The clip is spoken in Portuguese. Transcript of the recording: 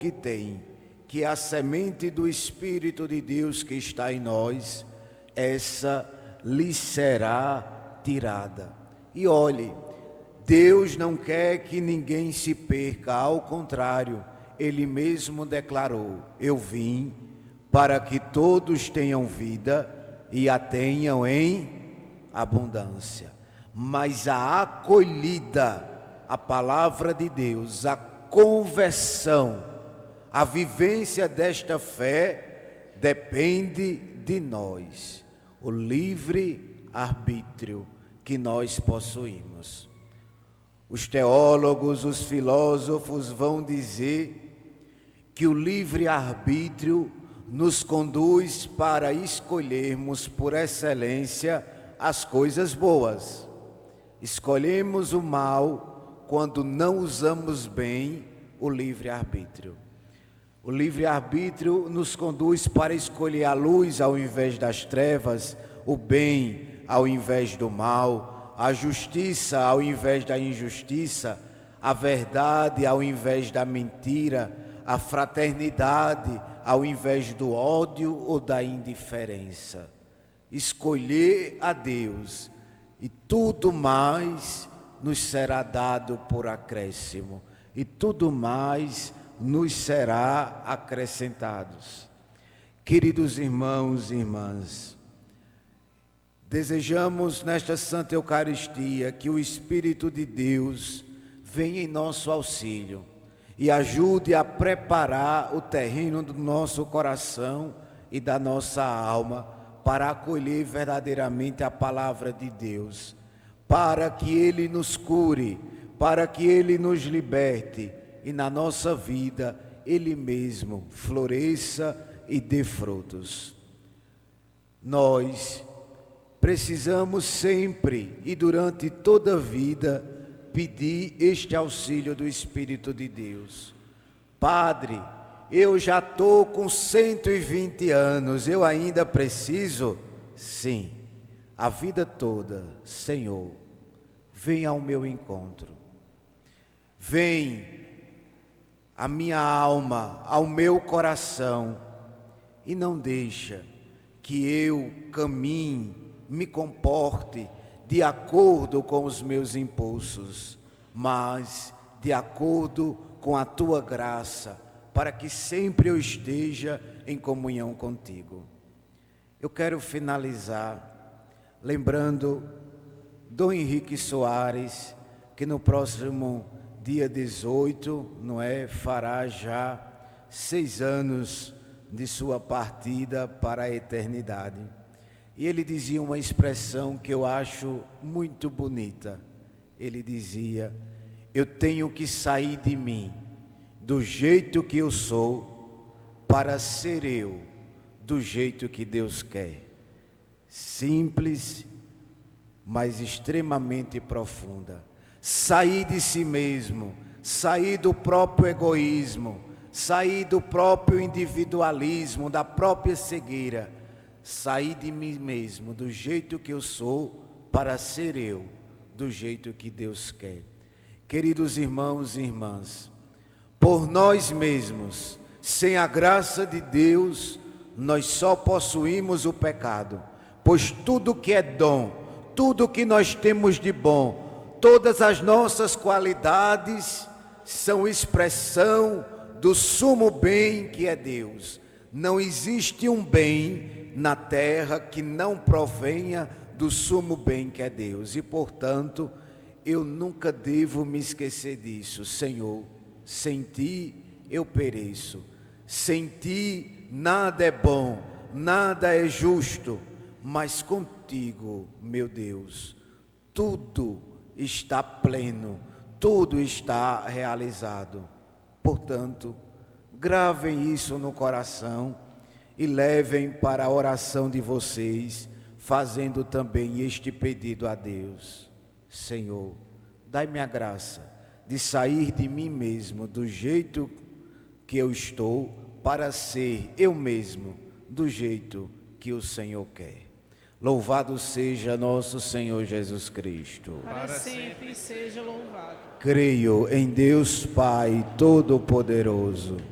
que tem, que a semente do Espírito de Deus que está em nós, essa lhe será tirada. E olhe, Deus não quer que ninguém se perca, ao contrário, Ele mesmo declarou: eu vim para que todos tenham vida e a tenham em abundância. Mas a acolhida, a palavra de Deus, a conversão, a vivência desta fé depende de nós, o livre arbítrio que nós possuímos. Os teólogos, os filósofos vão dizer que o livre arbítrio nos conduz para escolhermos por excelência as coisas boas. Escolhemos o mal quando não usamos bem o livre-arbítrio. O livre-arbítrio nos conduz para escolher a luz ao invés das trevas, o bem ao invés do mal, a justiça ao invés da injustiça, a verdade ao invés da mentira, a fraternidade ao invés do ódio ou da indiferença. Escolher a Deus e tudo mais nos será dado por acréscimo, e tudo mais nos será acrescentados. Queridos irmãos e irmãs, desejamos nesta Santa Eucaristia que o Espírito de Deus venha em nosso auxílio e ajude a preparar o terreno do nosso coração e da nossa alma para acolher verdadeiramente a palavra de Deus, para que Ele nos cure, para que Ele nos liberte e na nossa vida Ele mesmo floresça e dê frutos. Nós precisamos sempre e durante toda a vida pedir este auxílio do Espírito de Deus. Padre, eu já estou com 120 anos, eu ainda preciso? Sim, a vida toda. Senhor, vem ao meu encontro. Vem à minha alma, ao meu coração, e não deixa que eu caminhe, me comporte de acordo com os meus impulsos, mas de acordo com a Tua graça, para que sempre eu esteja em comunhão contigo. Eu quero finalizar lembrando Dom Henrique Soares, que no próximo dia 18, fará já 6 anos de sua partida para a eternidade. E ele dizia uma expressão que eu acho muito bonita. Ele dizia: eu tenho que sair de mim, do jeito que eu sou, para ser eu, do jeito que Deus quer. Simples, mas extremamente profunda. Sair de si mesmo, sair do próprio egoísmo, sair do próprio individualismo, da própria cegueira, sair de mim mesmo, do jeito que eu sou, para ser eu, do jeito que Deus quer. Queridos irmãos e irmãs, por nós mesmos, sem a graça de Deus, nós só possuímos o pecado, pois tudo que é dom, tudo que nós temos de bom, todas as nossas qualidades são expressão do sumo bem que é Deus. Não existe um bem na terra que não provenha do sumo bem que é Deus. E, portanto, eu nunca devo me esquecer disso. Senhor, sem Ti eu pereço. Sem Ti nada é bom, nada é justo. Mas contigo, meu Deus, tudo está pleno, tudo está realizado. Portanto, gravem isso no coração e levem para a oração de vocês, fazendo também este pedido a Deus. Senhor, dai-me a graça de sair de mim mesmo, do jeito que eu estou, para ser eu mesmo, do jeito que o Senhor quer. Louvado seja nosso Senhor Jesus Cristo. Para sempre seja louvado. Creio em Deus Pai Todo-Poderoso,